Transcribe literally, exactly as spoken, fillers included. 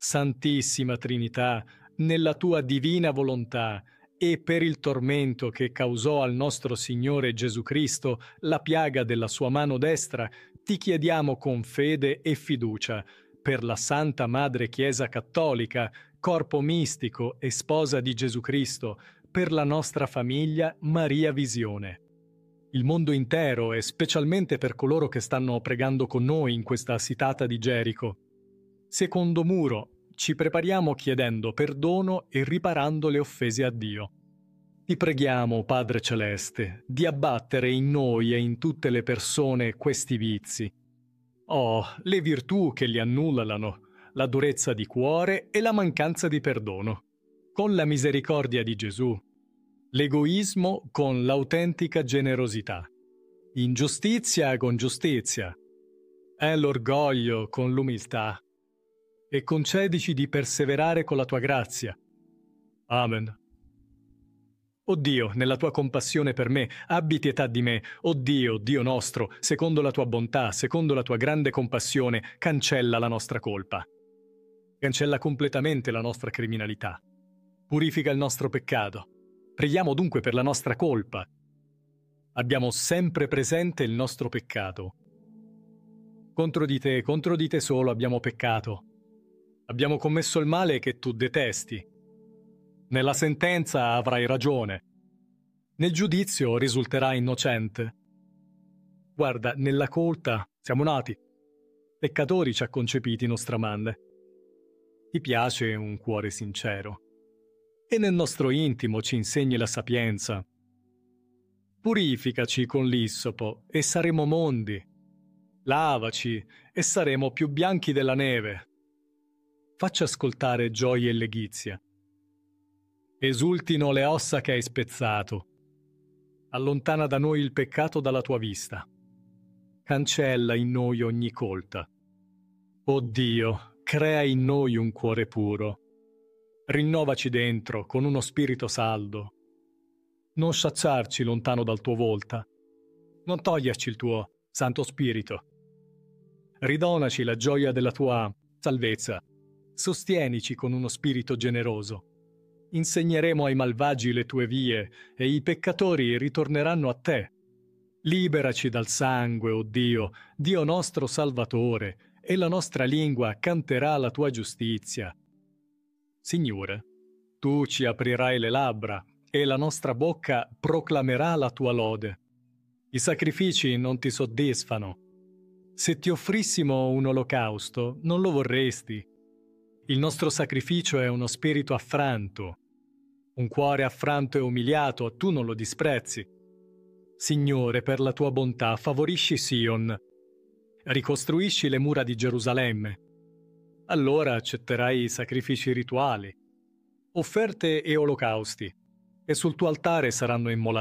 Santissima Trinità, nella tua divina volontà e per il tormento che causò al nostro Signore Gesù Cristo la piaga della sua mano destra, ti chiediamo con fede e fiducia, per la Santa Madre Chiesa Cattolica, corpo mistico e sposa di Gesù Cristo, per la nostra famiglia Maria Visione. Il mondo intero e specialmente per coloro che stanno pregando con noi in questa sitata di Gerico. Secondo muro, ci prepariamo chiedendo perdono e riparando le offese a Dio. Ti preghiamo, Padre Celeste, di abbattere in noi e in tutte le persone questi vizi. Oh, le virtù che li annullano, la durezza di cuore e la mancanza di perdono. Con la misericordia di Gesù. L'egoismo con l'autentica generosità. Ingiustizia con giustizia. E l'orgoglio con l'umiltà. E concedici di perseverare con la tua grazia. Amen. O Dio, nella tua compassione per me, abbi pietà di me. O Dio, Dio nostro, secondo la tua bontà, secondo la tua grande compassione, cancella la nostra colpa. Cancella completamente la nostra criminalità. Purifica il nostro peccato. Preghiamo dunque per la nostra colpa. Abbiamo sempre presente il nostro peccato. Contro di te, contro di te solo abbiamo peccato. Abbiamo commesso il male che tu detesti. Nella sentenza avrai ragione. Nel giudizio risulterai innocente. Guarda, nella colta siamo nati. Peccatori ci ha concepiti Nostramande. Ti piace un cuore sincero. E nel nostro intimo ci insegni la sapienza. Purificaci con l'issopo e saremo mondi. Lavaci e saremo più bianchi della neve. Facci ascoltare gioia e legizia. Esultino le ossa che hai spezzato. Allontana da noi il peccato dalla tua vista. Cancella in noi ogni colta. O Dio, crea in noi un cuore puro. Rinnovaci dentro con uno spirito saldo. Non sciacciarci lontano dal tuo volta. Non toglierci il tuo Santo Spirito. Ridonaci la gioia della tua salvezza. Sostienici con uno spirito generoso. Insegneremo ai malvagi le tue vie e i peccatori ritorneranno a te. Liberaci dal sangue, o Dio, Dio nostro Salvatore, e la nostra lingua canterà la tua giustizia. Signore, tu ci aprirai le labbra e la nostra bocca proclamerà la tua lode. I sacrifici non ti soddisfano. Se ti offrissimo un olocausto, non lo vorresti. Il nostro sacrificio è uno spirito affranto. Un cuore affranto e umiliato, tu non lo disprezzi. Signore, per la tua bontà, favorisci Sion. Ricostruisci le mura di Gerusalemme. Allora accetterai i sacrifici rituali, offerte e olocausti, e sul tuo altare saranno immolati